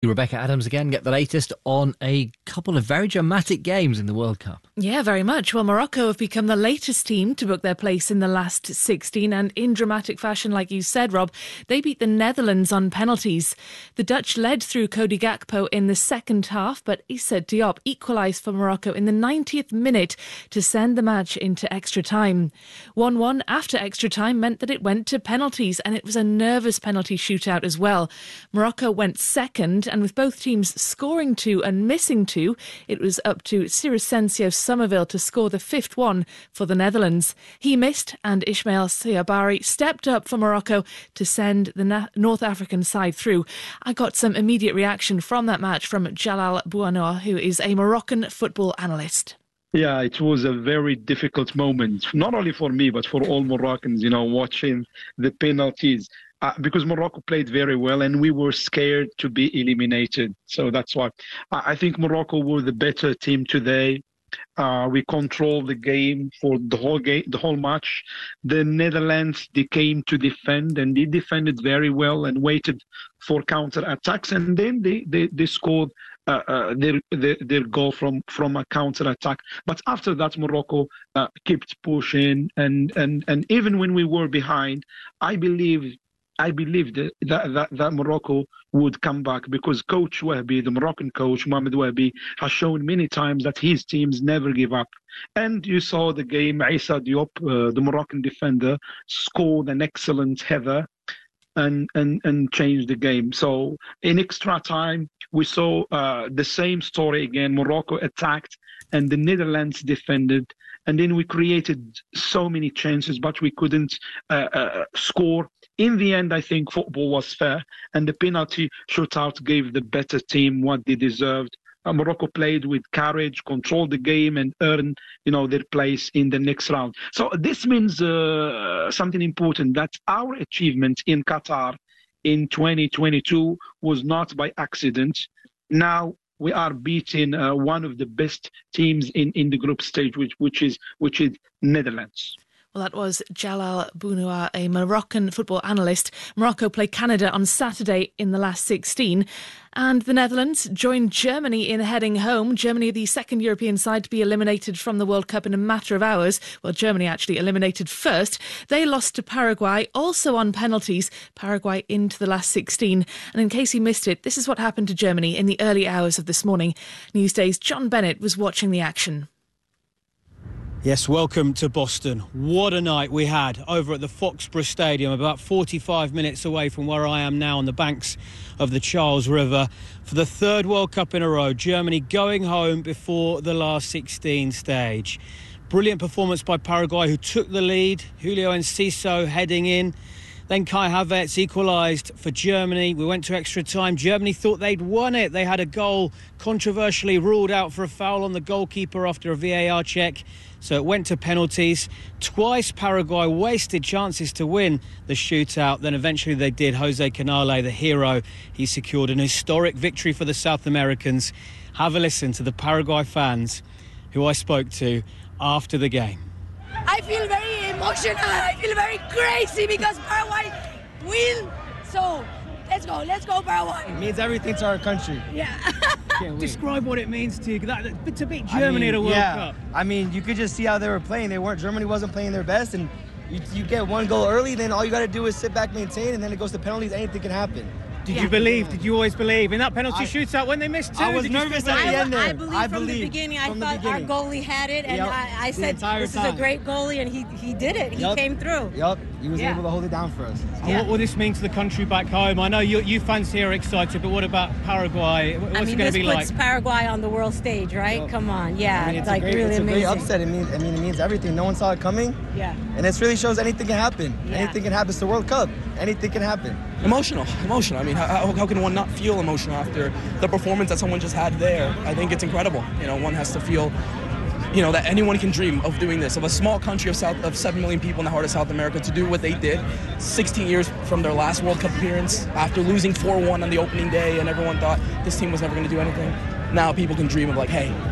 Rebecca Adams again, get the latest on a couple of very dramatic games in the World Cup. Yeah, very much. Well, Morocco have become the latest team to book their place in the last 16, and in dramatic fashion, like you said, Rob, they beat the Netherlands on penalties. The Dutch led through Cody Gakpo in the second half, but Issa Diop equalised for Morocco in the 90th minute to send the match into extra time. 1-1 after extra time meant that it went to penalties, and it was a nervous penalty shootout as well. Morocco went second, and with both teams scoring 2 and missing 2, it was up to Ciricencio Somerville to score the 5th one for the Netherlands. He missed, and Ismail Siabari stepped up for Morocco to send the North African side through. I got some immediate reaction from that match from Jalal Bouanoua, who is a Moroccan football analyst. Yeah, it was a very difficult moment, not only for me, but for all Moroccans, watching the penalties. Because Morocco played very well and we were scared to be eliminated. So that's why I think Morocco were the better team today. We controlled the game for the whole match. The Netherlands, they came to defend and they defended very well and waited for counter attacks. And then they scored their goal from a counter attack. But after that, Morocco kept pushing. And even when we were behind, I believed that Morocco would come back because Coach Wahbi, the Moroccan coach, Mohamed Wahbi, has shown many times that his teams never give up. And you saw the game, Issa Diop, the Moroccan defender, scored an excellent header and changed the game. So in extra time, we saw the same story again. Morocco attacked and the Netherlands defended. And then we created so many chances, but we couldn't score. In the end, I think football was fair, and the penalty shootout gave the better team what they deserved. Morocco played with courage, controlled the game, and earned, their place in the next round. So this means something important, that our achievement in Qatar in 2022 was not by accident. Now we are beating one of the best teams in the group stage, which is Netherlands. Well, that was Jalal Bouanoua, a Moroccan football analyst. Morocco play Canada on Saturday in the last 16. And the Netherlands joined Germany in heading home. Germany, the second European side to be eliminated from the World Cup in a matter of hours. Well, Germany actually eliminated first. They lost to Paraguay, also on penalties. Paraguay into the last 16. And in case you missed it, this is what happened to Germany in the early hours of this morning. Newsday's John Bennett was watching the action. Yes, welcome to Boston. What a night we had over at the Foxborough Stadium, about 45 minutes away from where I am now on the banks of the Charles River. For the third World Cup in a row, Germany going home before the last 16 stage. Brilliant performance by Paraguay, who took the lead. Julio Enciso heading in. Then Kai Havertz equalised for Germany. We went to extra time. Germany thought they'd won it. They had a goal controversially ruled out for a foul on the goalkeeper after a VAR check. So it went to penalties. Twice Paraguay wasted chances to win the shootout. Then eventually they did. Jose Canale, the hero, he secured an historic victory for the South Americans. Have a listen to the Paraguay fans who I spoke to after the game. I feel very emotional. I feel very crazy because Paraguay win. So let's go Paraguay. It means everything to our country. Yeah. Describe what it means to beat Germany at a World Cup. I mean, you could just see how they were playing. Germany wasn't playing their best, and you get one goal early, then all you got to do is sit back, maintain, and then it goes to penalties. Anything can happen. Did you believe? Did you always believe in that penalty shootout when they missed two? I was nervous at the end there. I believed from the beginning. I thought our goalie had it, and I said this is a great goalie, and he did it. He came through. Yep, he was able to hold it down for us. And what will this mean to the country back home? I know you fans here are excited, but what about Paraguay? What's it going to be like? This puts Paraguay on the world stage, right? Come on, yeah, I mean, it's really amazing. It's a great upset. It means everything. No one saw it coming. Yeah. And it really shows anything can happen. Yeah. Anything can happen. It's the World Cup. Anything can happen. Emotional. I mean, how can one not feel emotional after the performance that someone just had there? I think it's incredible. One has to feel, that anyone can dream of doing this, of a small country of 7 million people in the heart of South America to do what they did 16 years from their last World Cup appearance after losing 4-1 on the opening day, and everyone thought this team was never going to do anything. Now people can dream of hey,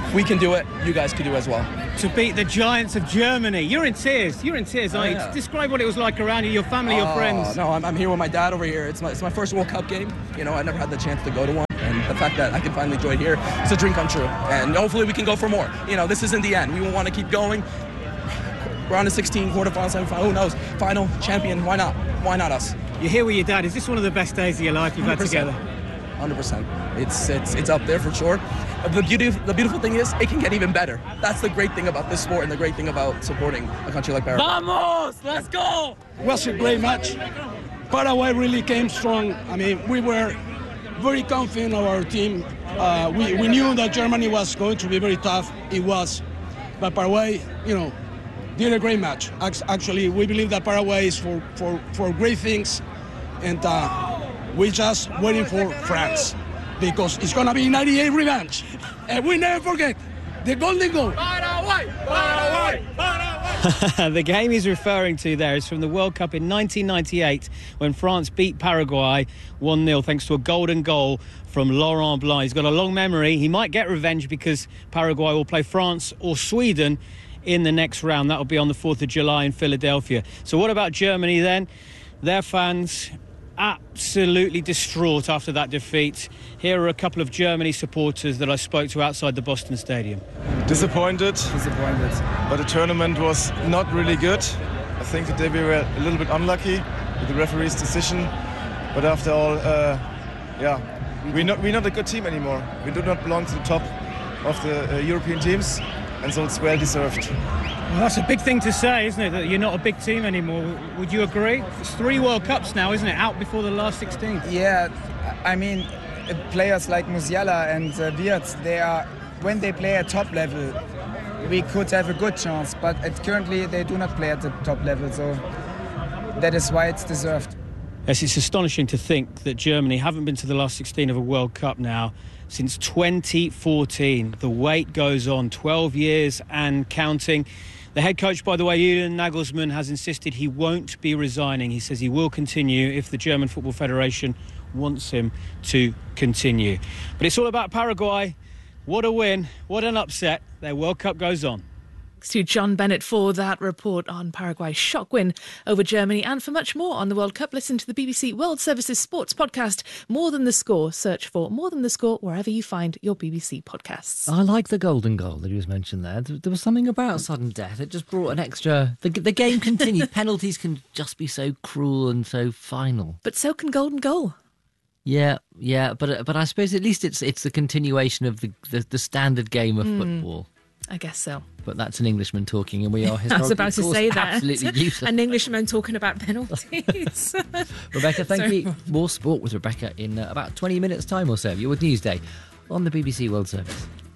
if we can do it, you guys can do as well. To beat the giants of Germany. You're in tears. Aren't you? Yeah. Describe what it was like around you, your family, your friends. No, I'm here with my dad over here. It's my first World Cup game. You know, I never had the chance to go to one. And the fact that I can finally join here, it's a dream come true. And hopefully we can go for more. You know, this isn't the end. We want to keep going. Round of 16, quarterfinal, semifinal, who knows? Final, champion, why not? Why not us? You're here with your dad. Is this one of the best days of your life you've had together? 100%. It's up there for sure. The beautiful thing is, it can get even better. That's the great thing about this sport and the great thing about supporting a country like Paraguay. Vamos! Let's go! It was a great match. Paraguay really came strong. I mean, we were very confident of our team. We knew that Germany was going to be very tough. It was. But Paraguay, did a great match. Actually, we believe that Paraguay is for great things. And we're just waiting for France. Because it's going to be 98 revanche. And we never forget the golden goal. Paraguay! Paraguay! Paraguay! The game he's referring to there is from the World Cup in 1998 when France beat Paraguay 1-0 thanks to a golden goal from Laurent Blanc. He's got a long memory. He might get revenge because Paraguay will play France or Sweden in the next round. That will be on the 4th of July in Philadelphia. So what about Germany then? Their fans absolutely distraught after that defeat. Here are a couple of Germany supporters that I spoke to outside the Boston Stadium. Disappointed, but the tournament was not really good. I think that we were a little bit unlucky with the referee's decision, but after all, we're not a good team anymore. We do not belong to the top of the European teams, and so it's well deserved. Well, that's a big thing to say, isn't it, that you're not a big team anymore? Would you agree? It's 3 World Cups now, isn't it, out before the last 16? Yeah, I mean, players like Musiala and Wirtz, when they play at top level, we could have a good chance, but currently they do not play at the top level, so that is why it's deserved. Yes, it's astonishing to think that Germany haven't been to the last 16 of a World Cup now since 2014. The wait goes on, 12 years and counting. The head coach, by the way, Julian Nagelsmann, has insisted he won't be resigning. He says he will continue if the German Football Federation wants him to continue. But it's all about Paraguay. What a win, what an upset. Their World Cup goes on. Thanks to John Bennett for that report on Paraguay's shock win over Germany. And for much more on the World Cup, listen to the BBC World Services Sports podcast, More Than the Score. Search for More Than the Score wherever you find your BBC podcasts. I like the golden goal that he was mentioned there. There was something about sudden death. It just brought an extra... The game continued. Penalties can just be so cruel and so final. But so can golden goal. Yeah, but I suppose at least it's the continuation of the standard game of football. I guess so. But that's an Englishman talking, and we are historically, I was about to say that. Absolutely useless. An Englishman talking about penalties. Rebecca, thank you. More sport with Rebecca in about 20 minutes' time or so. You're with Newsday on the BBC World Service.